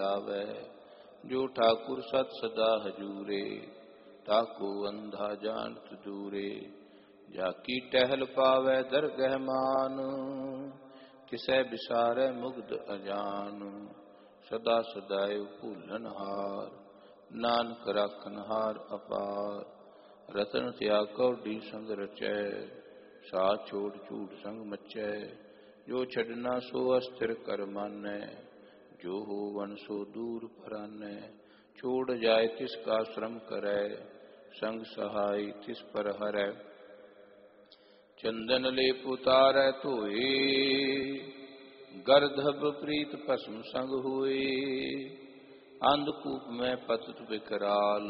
गावै। जो ठाकुर सत सदा हजूरे, ताको अंधा जानत दूरे। जाकी टहल पावै दरगह मान, तिसै बिसारै मुग्ध अजान। सदा सदाए भूलन हार, नानक राखन हार अपार। रतन त्याग कौडी संग रचै, साथ छोड़ झूठ संग मचै। जो छड़ना सो अस्थिर कर मानै, जो होवन सो दूर फरानै। छोड़ जाए तिसका श्रम करै, संग सहाय तिस पर हरै। चंदन लेप उतारै धोए, गर्दभ प्रीत भस्म संग होए। अंधकूप में पतित विकराल,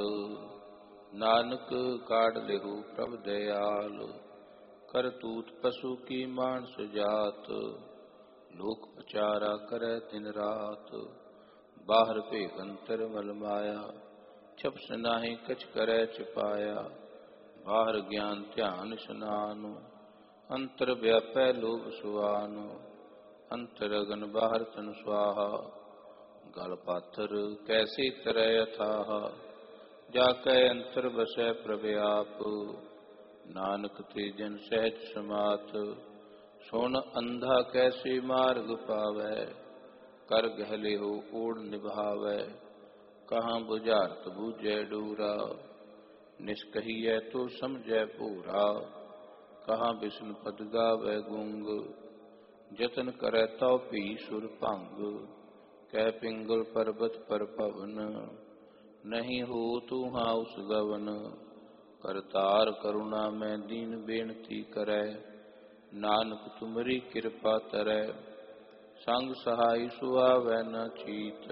नानक काढ़ लेहु प्रभ दयाल। करतूत पशु की मानस जात, लोक प्रचारा करे दिन रात। बाहर भेख अंतर मल माया, छप नाहि कछ करे छिपाया। बाहर ज्ञान ध्यान स्नान, अंतर व्यापै लोभ सुआन। अंतर अगन बाहर तन स्वाहा, गल पाथर कैसे तरह अथाह। जाकै अंतर बसै प्रभ आप, नानक ते जन सहज समात। सुन अंधा कैसे मार्ग पावै, कर गहले हो ओढ़ निभावै। कहाँ बुझारत बूझै डूरा, निष्कहियै तो समझै भूरा। कहाँ विष्णु पद गावै गुंग, जतन करै तौ भी सुर भंग। कह पिंगल पर्वत पर पवन, नहीं हो तू हाँ उस गवन। करतार करुणा में दीन बेनती करै, नानक तुमरी कृपा तरै। संग सहाय सुहावै न चीत,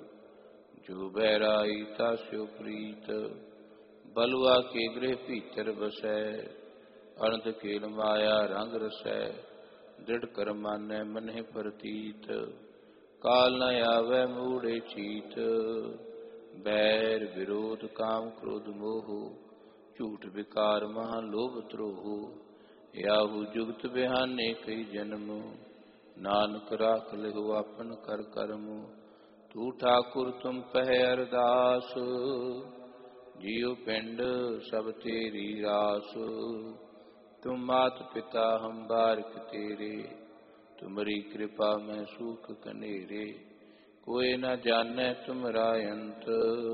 जो बैराई तास्यो प्रीत। बलुआ के गृह भीतर बसै, अनंत केल माया रंग रसै। दृढ़ कर मानै मन्ह प्रतीत, काल न आवै मूढ़े चीत। बैर विरोध काम क्रोध मोह, झूठ विकार महा लोभ द्रोह। याहू जुगत बिहाने कई जन्म, नानक राख लिहु आपन कर करम। तू ठाकुर तुम पह अरदास, जियो पिंड सब तेरी रास। तुम मात पिता हम बारिक तेरे, तुमरी कृपा में सूख कनेरे। कोई न जानै तुमरा अंत,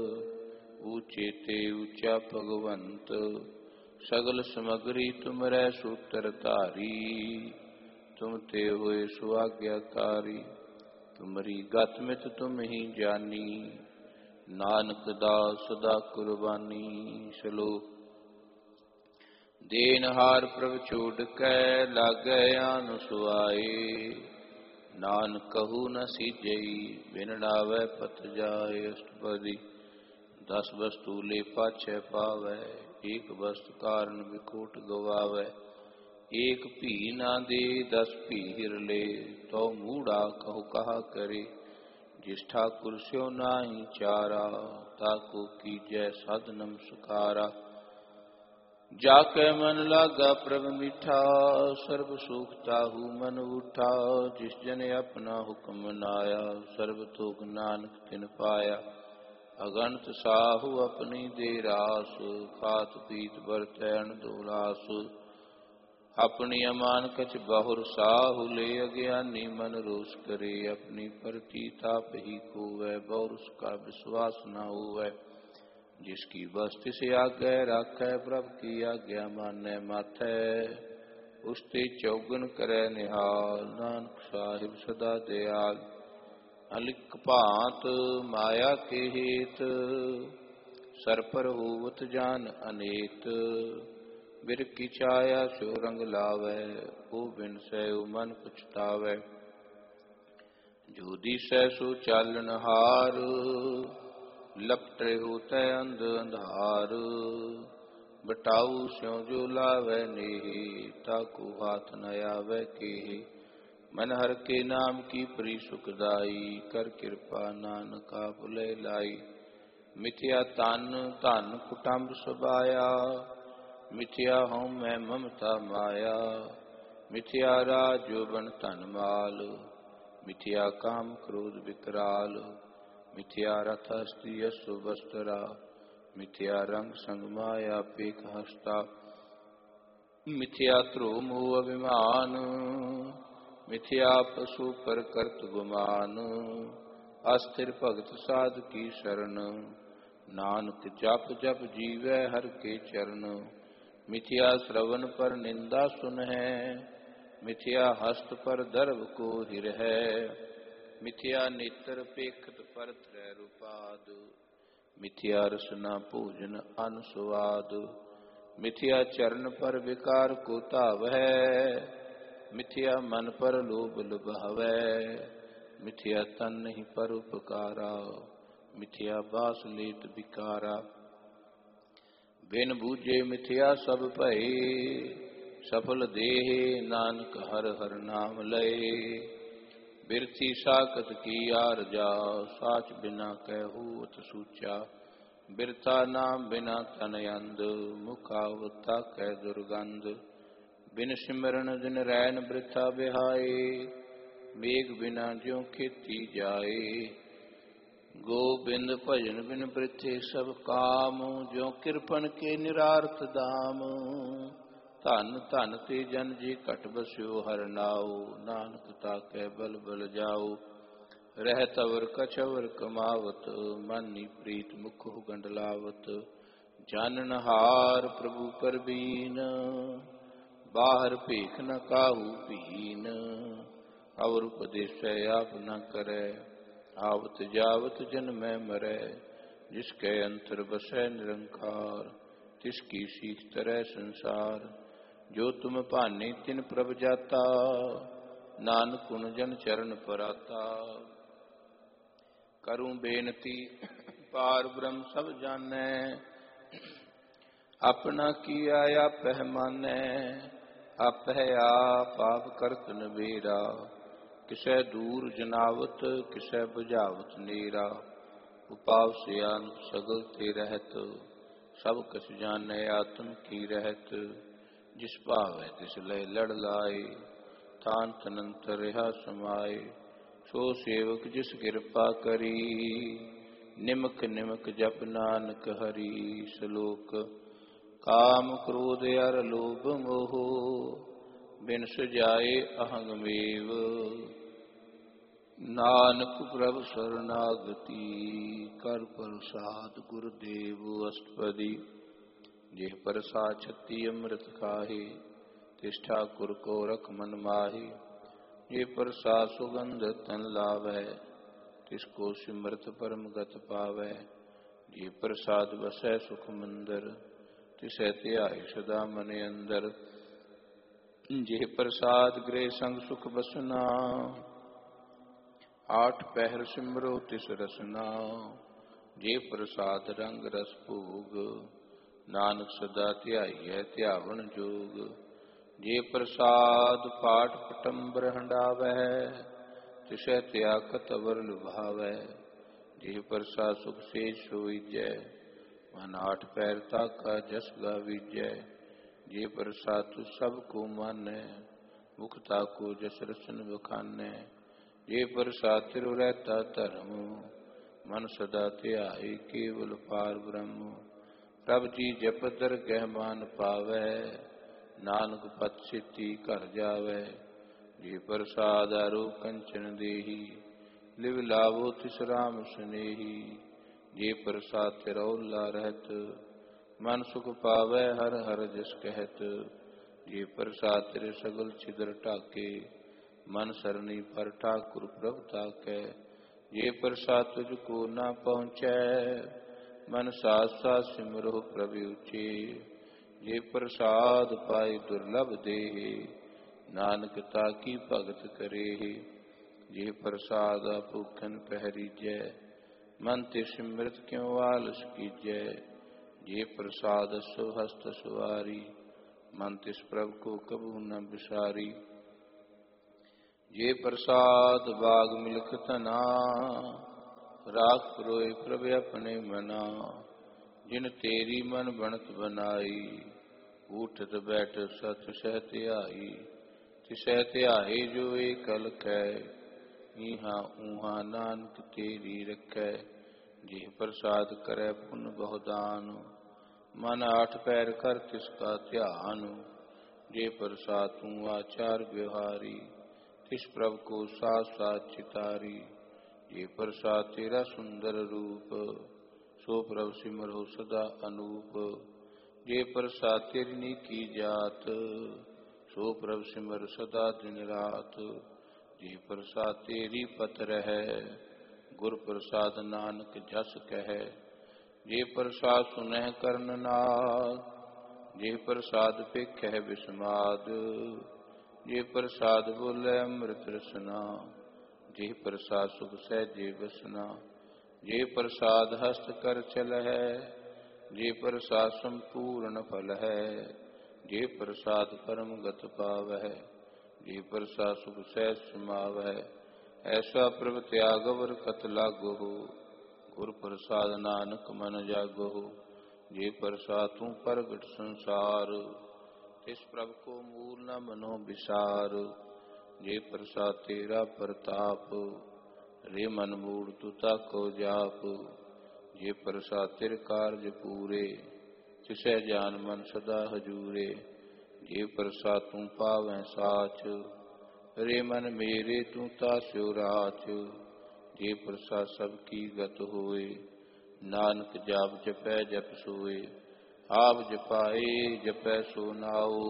ऊंचे ते ऊंचा भगवंत। सगल समगरी तुमरै सूत्र धारी, तुम ते होए सुआज्ञाकारी। तुमरी गत मित तुम ही जानी, नानक दास सदा कुर्बानी। श्लोक। देनहार प्रभ छोड़ कै, लागै आन सुआए। नानक कहू न सीजई, बिन नावै पत जाए। अष्टपदी। 10 वस्तु ले पाछै पावै, एक वस्तु कारण विकोट गवावै। एक भी ना दे 10 भी हिर ले, तो मूढ़ा कहु कहा करे। जिस ठाकुर स्यो नाही चारा, ताको कीजै साध नमस्कारा। जाकै मन लागा प्रभ मीठा, सर्ब सुख ताहू मन उठा। जिस जन अपना हुक्म मनाया, सर्ब तोख नानक तिन पाया। अगणत साहु अपनी दे रास, खात पीत बरतै अनदोलास। अपनी अमान कछ बहुर साहु ले, अज्ञानी मन रोष करे। अपनी परती ताप ही कोवै, बहुर उसका विश्वास न होवै। जिसकी बस्ति से आज्ञा राखै, प्रभ की आज्ञा मानै माथै। उसते चौगन करै निहाल, नानक साहिब सदा दयाल। अलिक भांत माया के हेत, सर पर होवत जान अनेत। बिर की छाया स्यो रंग लावै, ओ बिन सै मन पछतावै। जो दिसै सो चालन हार, लपटे होतै अंध अंधार। बटाऊ स्यों जो लावै नेहि, ताको हाथ न आवै केहि। मन हर के नाम की परी सुखदाई, कर कृपा नानक आप ले लाई। मिथ्या तन धन कुटुंब सबाया, मिथ्या हूँ मैं ममता माया। मिथ्या राज यौवन धन माल, मिथ्या काम क्रोध विकराल। मिथ्या रथ अस्ति यस्सु वस्त्रा मिथ्या रंग संग माया पेक हस्ता मिथ्या त्रो मोह अभिमान मिथ्या पशु पर करत गुमान अस्थिर भगत साध की शरण नानक जप जप जीवै हर के चरण मिथ्या श्रवण पर निंदा सुन है मिथ्या हस्त पर दर्भ को हिर है मिथ्या नेत्र पेखत पर त्रय रूपाद मिथ्या रसना भोजन अनुस्वाद मिथ्या चरण पर विकार को ताव है मिथ्या मन पर लोभ लुभावै मिथ्या तन नहीं पर उपकारा मिथ्या बास लेत विकारा बिन बूझे मिथ्या सब भये सफल देह नानक हर हर नाम लय बिरथी साकत की आरजा साच बिना कहूत सूचा बिरथा नाम बिना तन अंध मुखावता कह दुर्गंध बिन सिमरन दिन रैन वृथा बिहाए मेघ बिना ज्यों खेती जाए गोबिंद भजन बिन वृथे सब काम ज्यों कृपन के निरार्थ दाम धन धन ते जन जी घट बस्यो हर नाउ नानक ताकै बल बल जाओ रह तवर कछवर कमावत मानी प्रीत मुख गंडलावत जानन हार प्रभु परबीन बाहर भीख न काहू भीन और उपदेश आप न करे आवत जावत जन्मै मरै जिसके अंतर बसै निरंकार तिसकी सीख तरह संसार जो तुम भाने तिन प्रभ जाता नानक गुण जन चरण पराता करूं बेनती पार ब्रह्म सब जानै अपना किया आपह मानै आपह आप पाप करत नबेरा किसै दूर जनावत किसै बुझावत नीरा उपाव सियान सगल ते रहत सब कस जानै आत्म की रहत जिस भावै तिस लय लड़ लाए तान तनंतर रहा समाए सो सेवक जिस कृपा करी निमक निमक जप नानक हरि सलोक काम क्रोध अर लोभ मोह बिन सजाए अहंगमेव नानक प्रभ शरणागति कर प्रसाद गुरुदेव अष्टपदी जेह प्रसाद छत्ती अमृत खाहे तिस ठाकुर को रख मन माहे ये प्रसाद सुगंध तन लावै तिसको सिमरत परम गत पावै ये प्रसाद बसै सुख मंदर तिसै ध्याय सदा मन अंदर जे प्रसाद गृह संग सुख बसना आठ पहर सिमरो तिस रसना जे प्रसाद रंग रस भोग नानक सदा ध्याइयै ध्यावन जोग जे प्रसाद पाठ पटम्बर हंडावै तिसै त्यागत अवर लुभावै जे प्रसाद सुख से सोईजै मन आठ पैर ताका जस गावीजै जे प्रसाद तु सब को मानै मुखता को जस रसन बखानै जे प्रसाद तिरु रहता धर्म मन सदा ध्याय केवल पार ब्रह्म प्रभ जी जप दरगह मान पावै नानक पत सिद्धि घर जावै जे प्रसाद आरो कंचन देही लिव लावो तिस राम स्नेही जे प्रसाद तिरौला रहत मन सुख पावै हर हर जस कहत जे प्रसाद तेरे सगल छिद्र ढाके मन सरनी पर ठाकुर प्रभ ताकै जे प्रसाद तुझको न पहुँचै मन साथ साथ सिमरो प्रभु उचे जे प्रसाद पाए दुर्लभ देहे नानक ताकी भगत करे जे प्रसाद भूखन पहरीजै मन ते सिमरत क्यों आलस कीजै जे प्रसाद सुहस्त सुवारी मन तिस प्रभु को कबू न बिसारी जे प्रसाद बाग मिलख तना राख रोए प्रभ अपने मना जिन तेरी मन बनत बनाई उठत बैठ सत सह ध्याई तिसै ध्याई जो एक अलख है ईहा ऊहा नानक तेरी रखै। जे प्रसाद करे पुन बहुदान, मन आठ पैर कर तिसका ध्यान। जे प्रसाद तू आचार व्यवहारी, तिस प्रभु को साथ साथ चितारी। जे प्रसाद तेरा सुंदर रूप, सो प्रभु सिमरो सदा अनूप। जे प्रसाद तेरी नीकी जात, सो प्रभु सिमर सदा दिन रात। जे प्रसाद तेरी पत रहै, गुर प्रसाद नानक जस कह। जे प्रसाद सुनह करन नाथ, जे प्रसाद पेखै विस्माद। जे प्रसाद बोले अमृत रसना, जे प्रसाद सुख सहजे बसना। जे प्रसाद हस्त कर चल है, जे प्रसाद संपूर्ण फल है। जे प्रसाद परम गत पावै, जे प्रसाद सुख सहज समावै। ऐसा प्रभ त्याग वर कत लागो, गुर प्रसाद नानक मन जागो। जे प्रसाद तू प्रगट संसार, तिस प्रभ को मूल न मनो विसार। जे प्रसाद तेरा प्रताप, रे मन मूड तू ताको जाप। जे प्रसाद तेरे कार्य पूरे, तिसै जान मन सदा हजूरे। जे प्रसाद तू पावै साच, रे मन मेरे तू तास्यो राच। जे प्रसाद सबकी गत होए, नानक जाप जपै जप सोए। आप जपाए जपै सो नाओ,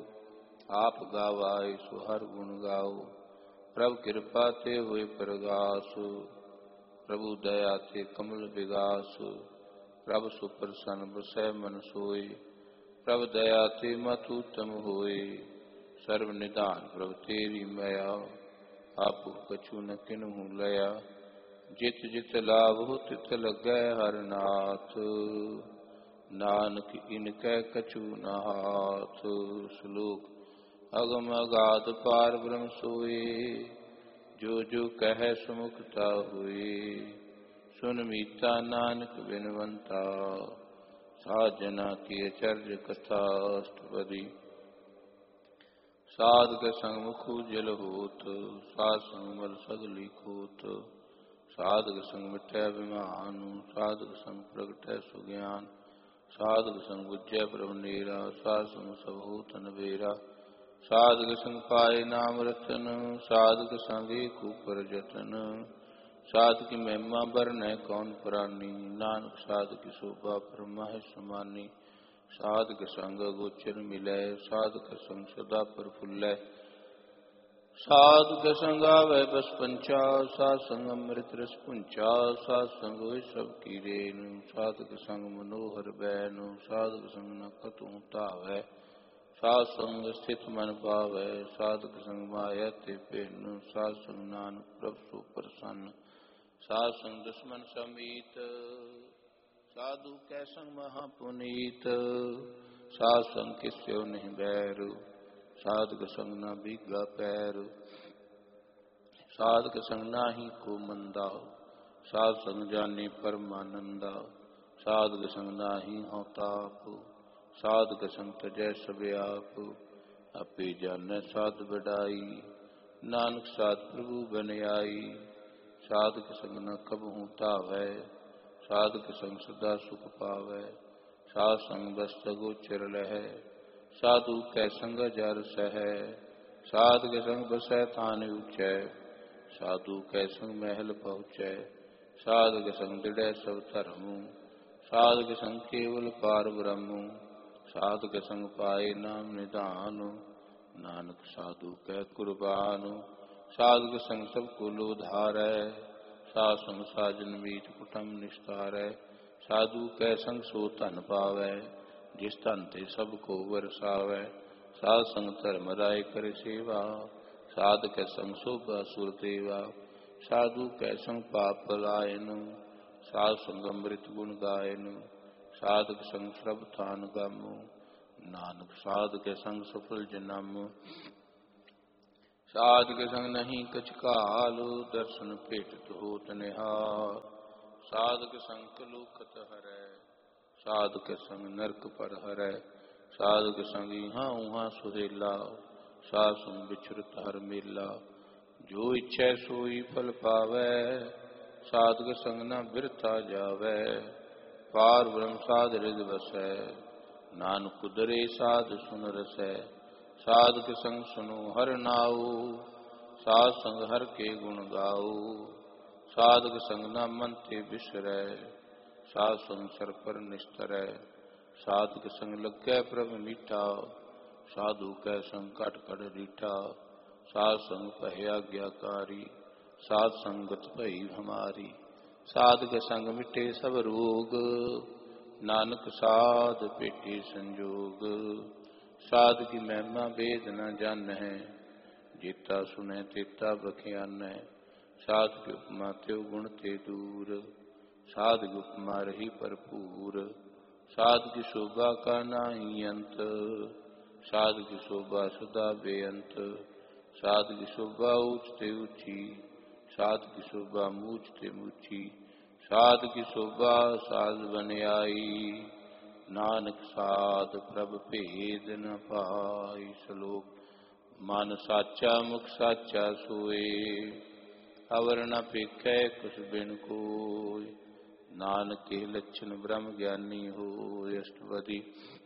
आप गावाए सो हर गुण गाओ। प्रभु कृपा ते होए प्रगास, प्रभु दया ते कमल विगास। प्रभु सुप्रसन्न बसै मन सोए, प्रभु दया ते मत उत्तम होए। सर्व निधान प्रभु तेरी मया, आपु कछु न किन्हु लया। जित जित लाभ हो तित लगै हर नाथ, नानक इनकै कछु न हाथ। श्लोक अगम अगाध पार ब्रह्म सोए, जो जो कह सुमुखता हुए। सुन मीता नानक बिनवंता, साजना की आचर्य कथा। अष्टपदी साधक संग मुखु जल होत, साध संग मल सगली खोत। साधक संग मिठै अभिमान, साधक संग प्रगटै सुज्ञान। साधक संग बुझै प्रभु नेरा, साध संग सब होत नबेरा। साधक संग पाए नाम रतन, साधक संग एक ऊपर जतन। साधक महिमा बरनै कौन प्राणी, नानक साधक शोभा परमाहि समानी। साधक संग गोचर मिलै, साधक संग सदा प्रफुल्लै। साधक संग आवे बस पंचा, साध संग अमृत रस पुंचा। साध संग होय सब की रेनु, साधक संग मनोहर बैनु। साधक संग न कतहु धावै, साध संग स्थित मन पावै। साधक संग माया ते भेनु, साध संग नानक प्रभु सो प्रसन्न। साध संग दुश्मन समीत, साधु कै संग महापुनीत। साध संग किस्यो नहीं बैर, साधक संग न भीगा पैर। साधक संग नाही को मंदा, साध संग जाने परमानंदा। साधक संग नाही हो ताप, साधक संग तजै सब आप। आपे जानै साध बढ़ाई, नानक साध प्रभु बन आई। साधक संग न कबहु धावै, साधक संग सदा सुख पावै। साध संग बस गोचर लहै, साधु कै संग जर सहै। साधक संग बसै थान ऊंचै, साधु कै संग महल पहुँचै। साधक संग दृढ़ै सब धर्म, साधक संग केवल पार ब्रह्म। साधक संग पाए नाम निधान, नानक साधु कै कुर्बान। साधक संग सब कुल उधारै, साध संग साजन मीत कुटुम निस्तारै। साधु कै संग सो धन पावै, जिस धन ते सब को बरसावै। साध संग धर्म राय कर सेवा, साधक संग शोभा सुर देवा। साधु कै संग पाप पलायन, साध संग अमृत गुण गायन। साधक संग श्रभ थान गम, नानक साधक संग सफल जन्म। साधक संग नहीं कछ काल, दर्शन भेटत होत निहाल। साधक संग कलुखत हरै, साधक संग नरक पर हरै। साधक संग इहाँ उहाँ सुहेला, साध संग बिछुरत हर मेला। जो इच्छै सोई फल पावै, साधक संग न बिरथा जावै। पार ब्रह्म साध हृदय बसै, नानक उदरे साध सुन रसै। साधक संग सुनो हर नाऊ, साध संग हर के गुण गाऊ। साधक संग न मन ते बिसरै, साध संग सर पर निस्तरै। साधक संग लग्गै प्रभ मीठा, साधु कै संग कट कट रीठा। साध संग पहि आज्ञाकारी, साध संगत भई हमारी। साधक संग मिटे सब रोग, नानक साध पेटे संजोग। साध की महिमा वेद न जानਹਿ, जेता सुनै तेता बख्यानਹਿ। साध की उपमा त्यों गुण ते दूर, साध की उपमा रही भरपूर। साध की शोभा का नाहि अंत, साध की शोभा सदा बेअंत। साध की शोभा ऊंच ते ऊंची, साध की शोभा मूछ ते मूछी। साध की शोभा साध बन आई, नानक साध प्रभ भेद न पाई। श्लोक मन साचा मुख साचा सोए, अवर न पेखै कुछ बिन कोय। नानक के लक्षण ब्रह्म ज्ञानी होय। अष्टपदी।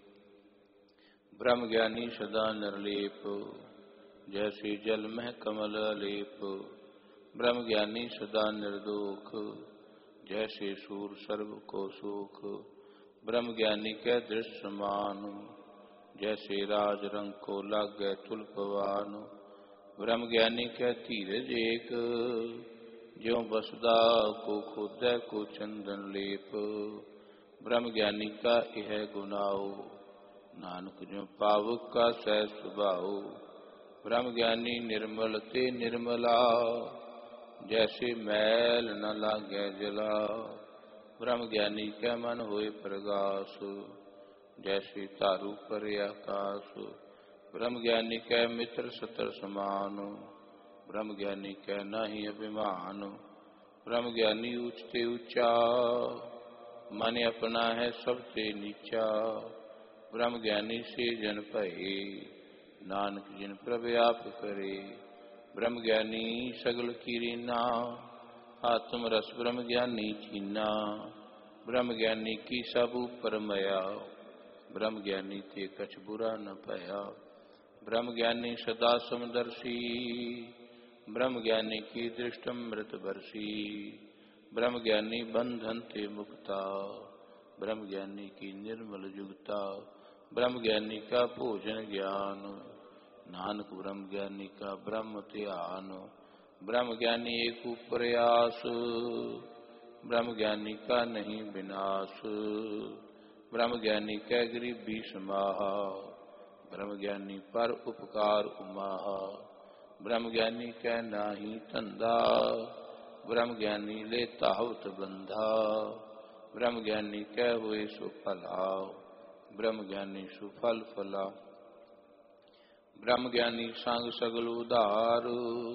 ब्रह्म ज्ञानी सदा निर्लेप, जैसे जल में कमल लेप। ब्रह्म ज्ञानी सदा निर्दोख, जैसे सूर सर्व को सुख। ब्रह्म ज्ञानी के दृश्य समान, जैसे राज रंग को लागै तुलपवान। ब्रह्म ज्ञानी के धीरज एक, ज्यों बसदा को खोदै को चंदन लेप। ब्रह्म ज्ञानी का यह गुनाओ, नानक ज्यों पावक का सह स्वभाव। ब्रह्म ज्ञानी निर्मल ते निर्मला, जैसे मैल न लागै जला। ब्रह्म ज्ञानी के मन होए प्रगास, जैसे तारू पर आकाश। ब्रह्म ज्ञानी के मित्र सतर समान, ब्रह्म ज्ञानी के नाही अभिमान। ब्रह्म ज्ञानी ऊंचते ऊंचा, मन अपना है सबसे नीचा। ब्रह्म ज्ञानी से जन भये, नानक जिन प्रभ आप करे। ब्रह्म ज्ञानी सगल कीरीना, आत्म रस ब्रह्म ज्ञानी चीना। ब्रह्म ज्ञानी की सब ऊपर मया, ब्रह्म ज्ञानी ते कछ बुरा न पाया। ब्रह्म ज्ञानी सदा समदर्शी, ब्रह्म ज्ञानी की दृष्टमृत बरसी। ब्रह्म ज्ञानी बंधन ते मुक्ता, ब्रह्म ज्ञानी की निर्मल जुगता। ब्रह्म ज्ञानी का भोजन ज्ञान, नानक ब्रह्म ज्ञानी का ब्रह्म ध्यान। ब्रह्म ज्ञानी एक प्रयास, ब्रह्म ज्ञानी का नहीं विनाश। ब्रह्म ज्ञानी कै गरीबी समाहा, ब्रह्म ज्ञानी पर उपकार उमाहा। ब्रह्म ज्ञानी कै नाही धंधा, ब्रह्म ज्ञानी लेता हुत बंधा। ब्रह्म ज्ञानी कै हुए सुफला, ब्रह्म ज्ञानी सुफल फला। ब्रह्म ज्ञानी संग सगल उधार,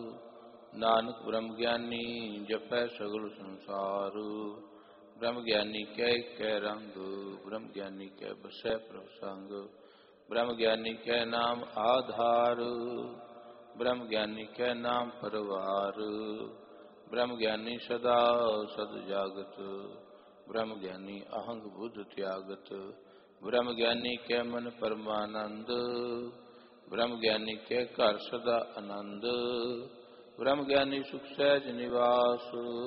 नानक ब्रह्म ज्ञानी जपै सगल संसार। ब्रह्म ज्ञानी कै कै रंग, ब्रह्म ज्ञानी कै बसै प्रभ संग। ब्रह्म ज्ञानी कै नाम आधार, ब्रह्म ज्ञानी कै नाम परवार। ब्रह्म ज्ञानी सदा सद जागत, ब्रह्म ज्ञानी अहंग बुध त्यागत। ब्रह्म ज्ञानी कै मन परमानंद, ब्रह्म ज्ञानी के घर सदा आनंद। ब्रह्म ज्ञानी सुख सहज निवास,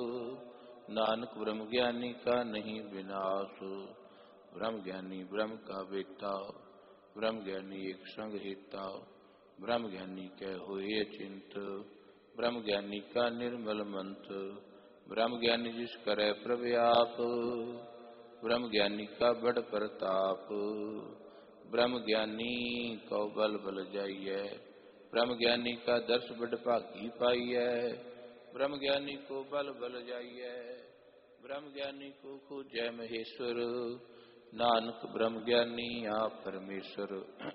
नानक ब्रह्म ज्ञानी का नहीं विनाश। ब्रह्म ज्ञानी ब्रह्म का बेटा, ब्रह्म ज्ञानी एक संग हेता। ब्रह्म ज्ञानी के होए अचिंत, ब्रह्म ज्ञानी का निर्मल मंत्र। ब्रह्म ज्ञानी जिस करे प्रभु आप, ब्रह्म ज्ञानी का बड़ प्रताप। ब्रह्म ज्ञानी को बल बल जाइए, ब्रह्म ज्ञानी का दर्श बड़ भागी पाइए। ब्रह्म ज्ञानी को बल बल जाइए, ब्रह्म ज्ञानी को खोजै महेश्वर। नानक ब्रह्म ज्ञानी आप परमेश्वर।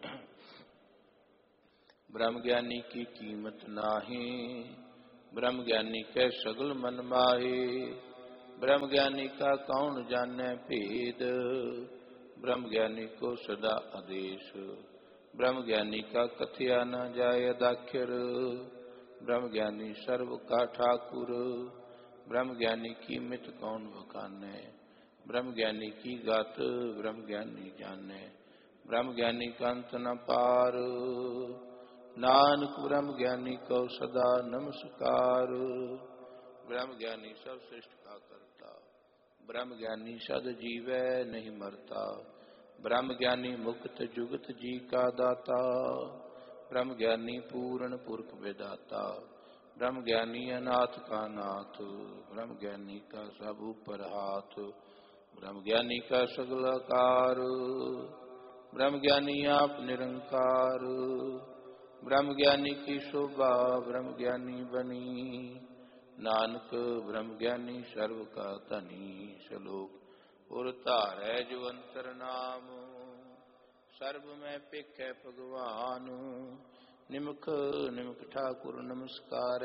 ब्रह्म ज्ञानी की कीमत नाहि, ब्रह्म ज्ञानी के सगल मन माहे। ब्रह्म ज्ञानी का कौन जाने भेद, ब्रह्म ज्ञानी को सदा आदेश। ब्रह्म ज्ञानी का कथया न जाय दाख्यर, ब्रह्म ज्ञानी सर्व का ठाकुर। ब्रह्म ज्ञानी की मित कौन बखाने, ब्रह्म ज्ञानी की गात ब्रह्म ज्ञानी जाने। ब्रह्म ज्ञानी का अंत न पार, नानक ब्रह्म ज्ञानी को सदा नमस्कार। ब्रह्म ज्ञानी सब सृष्टि का करता, ब्रह्म ज्ञानी सद जीवै नहीं मरता। ब्रह्म ज्ञानी मुक्त जुगत जी का दाता, ब्रह्म ज्ञानी पूर्ण पुरख विदाता। ब्रह्म ज्ञानी अनाथ का नाथ, ब्रह्म ज्ञानी का सब ऊपर हाथ। ब्रह्म ज्ञानी का सगल आकार, ब्रह्म ज्ञानी आप निरंकार। ब्रह्म ज्ञानी की शोभा ब्रह्म ज्ञानी बनी, नानक ब्रह्म ज्ञानी सर्व का धनी। श्लोक उर धारै जो अंतर नाम, सर्व में पेखै भगवान। निमख निमख ठाकुर नमस्कार,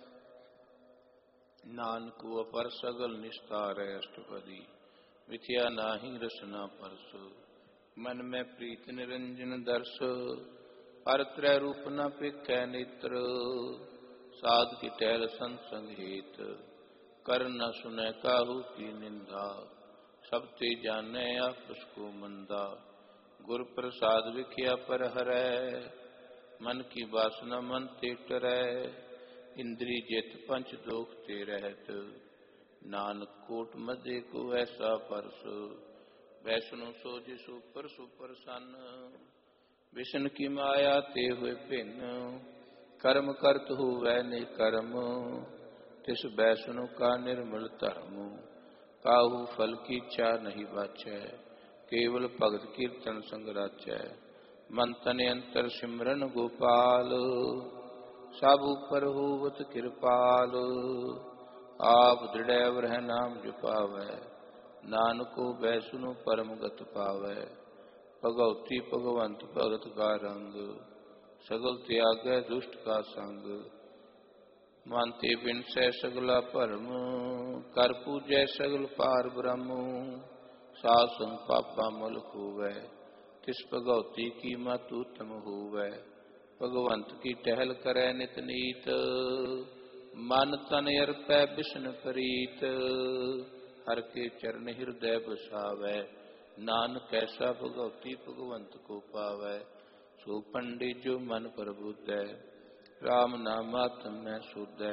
नानक वो पर सगल निस्तार। अष्टपदी मिथ्या नाही रसना परस, मन में प्रीत निरंजन दर्श। पर त्रय रूप न पेखै नेत्र, साध की टहल संसंग हेत। कर न सुनै काहू की निंदा, सब ते जाने आपस को मंदा। गुर प्रसाद विख्या पर हरै, मन की वासना मन ते टरै। इंद्री जित पंच दोख ते रहत, नानक कोट मजे को ऐसा परस। वैष्णु सो जिसु पर सुप्रसन्न, विष्णु की माया ते हुए भिन्न। कर्म करत हुवै निकर्म, तिस वैष्णु का निर्मल धर्म। काहू फल की इच्छा नहीं बाचै, केवल भगत कीर्तन संग राचै। मन तन अंतर सिमरन गोपाल, सब ऊपर होवत कृपाल। आप दृढ़ वह नाम जपावै, नानको वैष्णु परम गत पावै। भगवती भगवंत भगत का रंग, सगल त्यागै दुष्ट का संग। मानते बिन सै सगला भरम, कर पूजै सगल पार ब्रह्म। साध संग पापा मल होवै, तिस भगवती की मत उत्तम होवै। भगवंत की टहल करै नित नीत, मन तन अर्पै बिष्ण प्रीत। हर के चरण हृदय बसावै, नानक ऐसा भगवती भगवंत को पावै। सो पंडित जो मन प्रबुद्धै, राम नाम आत्म में शुद्धै।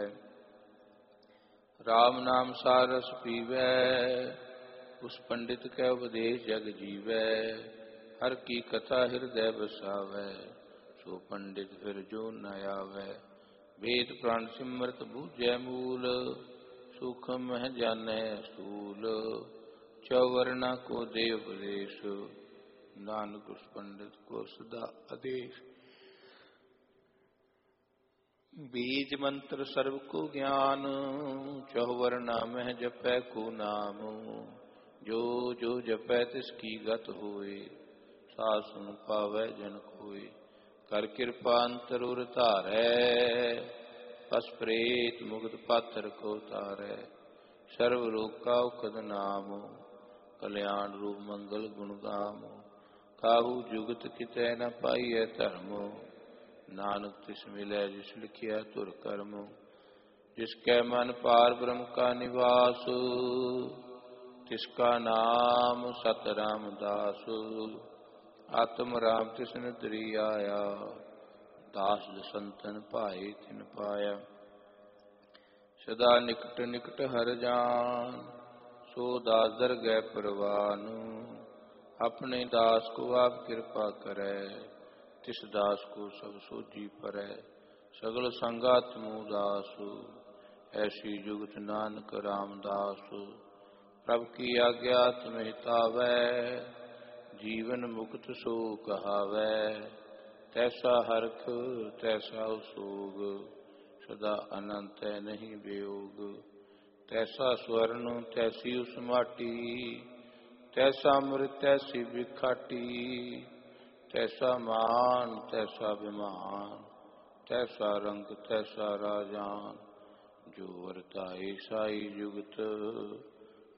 राम नाम सारस पीवै, उस पंडित कै उपदेश जग जीवै। हर की कथा हृदय बसावै, सो पंडित फिर जो न आवै। वेद प्राण सिमरत बूझै मूल, सूक्ष्म मह जानै स्थूल। चौवर्णा को दे उपदेश, नानक उस पंडित को सदा आदेश। बीज मंत्र सर्व को ज्ञान, चौवर्णा में जपै को नाम। जो जो जपै तिसकी गत होए, सास सुन पावै जन कोय। कर कृपा अंतर उर धारै, पस प्रेत मुगत पात्र को तारै। सर्व लोक का उखद नाम, कल्याण रूप मंगल गुण गाम। काहू जुगत कितै न पाइयै धर्म, नानक तिस मिलै जिस लिखिया तुर कर्म। जिसकै मन पार ब्रह्म का निवास, तिसका नाम सत रामदास। आत्म राम तिस निद्री आया, दास संतन पाए तिन पाया। सदा निकट निकट हर जान, सो दास दरगह परवान। अपने दास को आप कृपा करे, तिस दास को सब सोझी परै। सगल संगात मुदास, ऐसी जुगत नानक रामदास। प्रभु की आज्ञा तुम्हें तावै, जीवन मुक्त सो कहावै। तैसा हरख तैसा सोग, सदा अनंत नहीं वियोग। तैसा स्वर्ण तैसी उस माटी, तैसा अमृत तैसी बिखाटी। तैसा मान तैसा विमान, तैसा रंग तैसा राजान। जो वर्ताए साई जुगत,